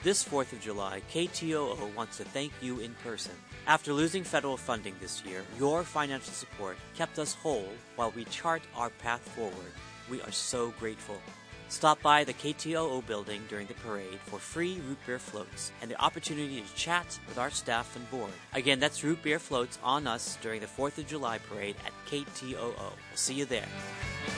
This 4th of July, KTOO wants to thank you in person. After losing federal funding this year, your financial support kept us whole while we chart our path forward. We are so grateful. Stop by the KTOO building during the parade for free root beer floats and the opportunity to chat with our staff and board. Again, that's root beer floats on us during the 4th of July parade at KTOO. We'll see you there.